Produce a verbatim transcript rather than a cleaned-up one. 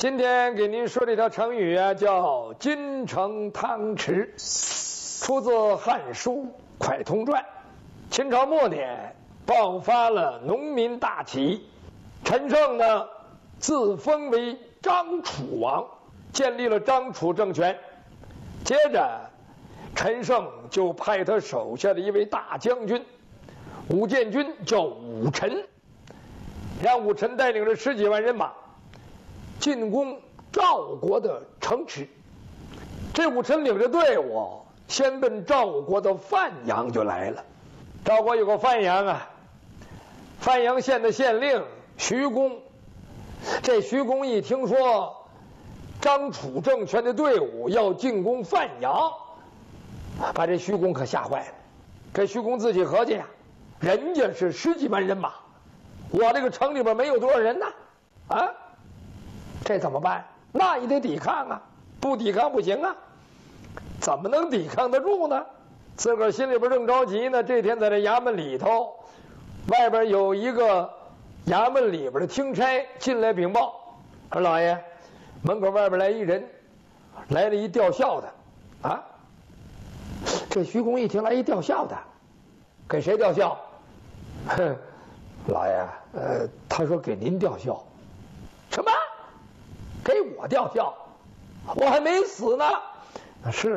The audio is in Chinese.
今天给您说这条成语啊，叫金城汤匙，出自《汉书·蒯通传》。秦朝末年爆发了农民大起，陈胜呢自封为张楚王，建立了张楚政权。接着，陈胜就派他手下的一位大将军武建军，叫武臣，让武臣带领着十几万人马进攻赵国的城池。这武臣领着队伍先奔赵国的范阳就来了。赵国有个范阳啊，范阳县的县令徐公。这徐公一听说张楚政权的队伍要进攻范阳，把这徐公可吓坏了。这徐公自己合计呀，人家是十几万人马，我这个城里边没有多少人呢，啊，这怎么办？那也得抵抗啊，不抵抗不行啊，怎么能抵抗得住呢？自个儿心里边正着急呢。这天在这衙门里头，外边有一个衙门里边的听差进来禀报，说老爷，门口外边来一人，来了一吊孝的啊。这徐公一听来一吊孝的，给谁吊孝？哼，老爷，呃，他说给您吊孝。什么？给我吊孝？我还没死呢。是。